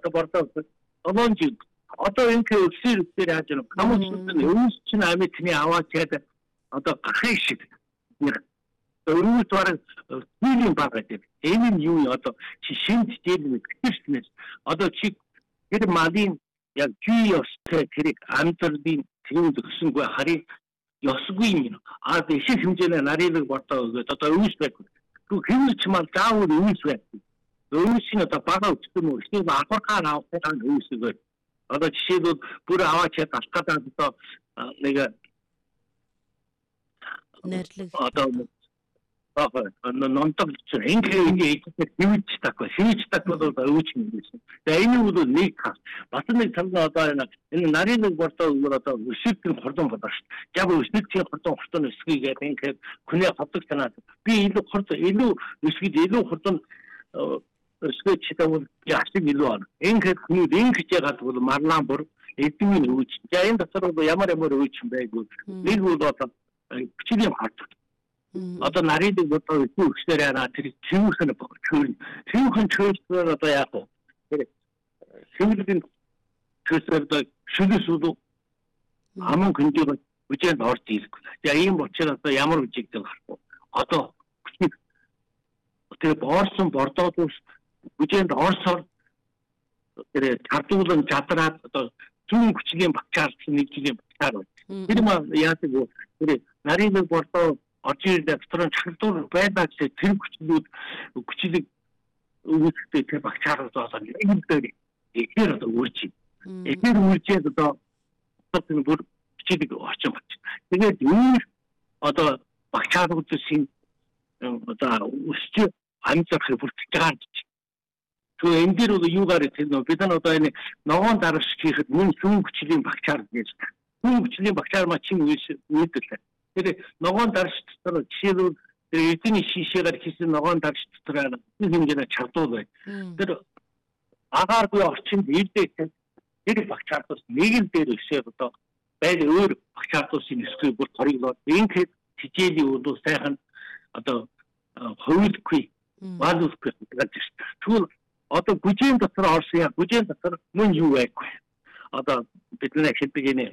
бордоо олонжиг одоо энэ өсөр яаж юм камучны өвчин амитны аваачаад одоо гахай шиг нэг өрөөс бараг хийлийн баг гэдэг. Энэ юу одоо чи шинж дээр нэгтгэжнээс одоо чи тэр малын яг жиостэй тэр амтэрдийн тийм зөвсөнгүй харин ёсгүй юм. А дэшиг хэмжээний нарийныг бордоо өгөөд одоо өвс байх. Түр хэмж мал заавал өвс байх. Өвсний одоо бага өчтөн үү. Эсвэл ахархаар авахтаа өвс өгөөд. Одоо жишээлбэл бүр аваачаад алхаад одоо нэг нэрлэг одоо нонтог ингээ хөвч такой бол өвч юм гэсэн. Тэгээ энэ бол нэг бас нэг талаа одоо энэ нарийныг бордоо өгөр одоо өсөлтийн хордон бодож шүү. Яг өсөлтийн хордон өсгийгээд ингээ хүнээ ходог санаад би илүү өсгөж илүү хордон өсгөж чидавал яашиг илүү аа. Ингээ хүмүүс ингэж яагаад бол марлаан бүр эдний өвч. За энэ дотор ямар өвч юм байггүй. Нэг бол одоо хүчний хордон. Одоо нарийныг бодоо өсгөхөөр яана тэр чимхэн чөлөөр одоо яах вэ? Тэр чимхэн чөлөөр шүлэсүүд аман хөндөөр үжинд орж ирэхгүй. За ийм учраас одоо ямар үжигдэл гарахгүй. Одоо тэр боорсон бордоод үжинд орсоор тэр чадуулан чадраад одоо зүүн хүчлийн багчаарсан нэг жилийн багчаар байна. Тэр маа яадаг вэ? Тэр нарийныг бордоо очир дэвтрэн чөлтөр байдаг ч тэр хүчлэг үүсгдэг тэр багчаар зоосон нэг дээр ихэр одоо үржиж. Ихэр үржээд одоо бүр хүчлэг орчин бач. Тэгээд энэ одоо багчааруудын одоо өсч амжирах бүртгэж байгаа гэж. Тэгээ энэ дээр бол юугаар хэлнэ бид нар одоо энэ ногоон дарагш хийхэд мөн зүүн хүчлийн багчаар гэж. Зүүн хүчлийн багчаар маа чинь үүсэлээ. Тэр ногоон дарагш дотор жишээлбэл эдний шишээгээр хийсэн ногоон дарагш дотор хэмжээний чадвар бай. Тэр агааргүй орчинд ирдээ тэр багчаардаас нэг л дээр өсөөр одоо байр өөр багчаардуусын өсгөө бүр хориглоод ингээд хичээлийн үдүү сайхан одоо хөвөлгүй баалуулахгүй гэж. Тэгвэл одоо бүжийн дотор орсон бүжийн дотор мөн юу байхгүй. Одоо бидний хэлдэг энэ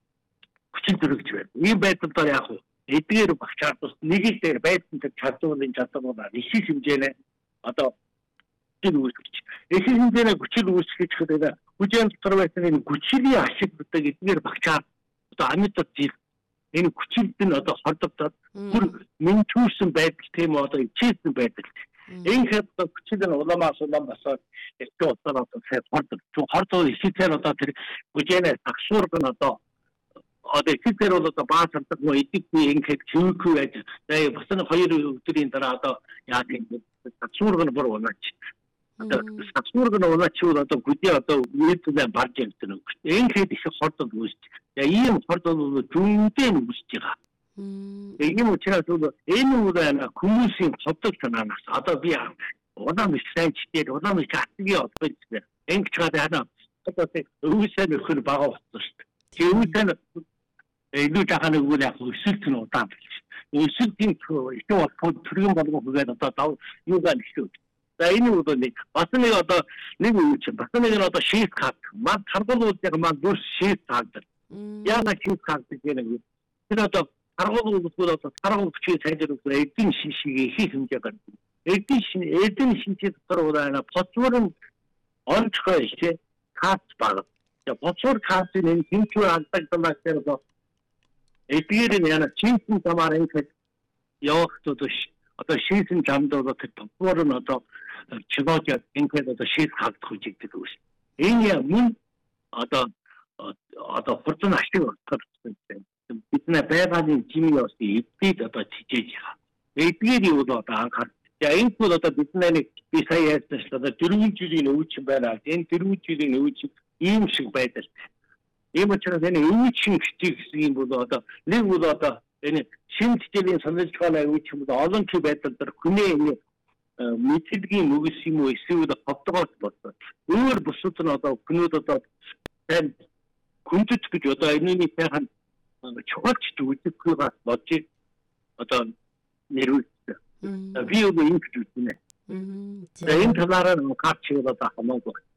хүчин төрөгч байна. Ийм байдлаар яах вэ? Эдгээр багчаардаас нэг л дээр байсан тэр чадварын чадвараа их хэмжээний одоо хүчин үүсгэж. Их хэмжээний хүчин үүсгэж гэдэг бүжийн дотор байсан энэ хүчний ашиг гэдэг эдгээр багчаар одоо амьтад жил энэ хүчилд нь одоо хордогдоод бүр мөн түүсэн байдал тийм одоо ичээсэн байдал. Ингээд хүчил нь уламаас басаад эцэг удаа сайн хордоо ихтэй одоо тэр бүжээнээс агшуург нь одоо ихтэй бол одоо баасардаг нөө идэхгүй ингээд чивэхгүй байж. Тэгээ бас нэг 2 өдрийн дараа одоо яа гэх юм агшуург нь бүр унаач. Одоо агшуург нь унаачвал одоо бүжээ одоо үйлдэлээ барж явдаг. Ингээд их хордоо үүсч. Тэгээ ийм хордоо бол зүүндээ үүсэж байгаа. Энэ учраас энэ үеийн хүмүүсийн хотод санаанаас одоо би улаан мишрэнч дээр улаан миш хатгийн олбоч дээр энэ чад яана одоо өвсөн өхөр бага болсон шүү дээ. Тэр өвсөн илүү жаханы үйл яг өсөлт нь удаан болж. Өсөлтийн их бол төргийн болгох үгээд одоо юугаар нэгшүү. За энэ үйл нэг бас нэг одоо нэг үеч бас нэг нь одоо шийс хат мад харгуулууд яг мад бүр шийс хаадаг. Яна шийс хаадаг гэдэг. Тэр одоо аргууд бол таргууд чи сайжруулах эдийн шишгийг их хэмжээ гаргав. Эдийн шинжээ дотор удаана боцвор нь онцгой их кац баг. За боцвор кацын энэ хэмжээ алдагдмаас одоо эдгээр нь яна чинсэн тамаар ингээд явах туташ одоо шийсэн замд одоо боцвор нь одоо чигөөж ингээд одоо шийс хагдах үжигдэг үс. Энэ мөн одоо хурдан ашиг болчихсон. Бидний байгалийн жимийн өсөй эдгээр одоо чижээж байгаа. Эдгээр юу одоо анхаар. За энэ бол одоо бидний би сая ярьсан шүү дээ. 4 жилийн өвчин байна. Энэ 4 жилийн өвчин ийм шиг байдал. Ийм учраас энэ өвчин хэсэг юм бол одоо нэг бол одоо энэ шинэ хичээлийн саналж байгаа өвчин бол олон ч байдал дээр хүний мэдгэлгийн мөгс юм уу эсвэл ховдгоос болсон. Өөр бусад нь одоо хүмүүд одоо сайн хүндэт гэж одоо энэний сайхан чухалч үзэхгүй бас бодож одоо нэрвэлсэн. Би юу юм гэж үзэнэ. Энэ талаараа гарч ирээд одоо хамаагүй.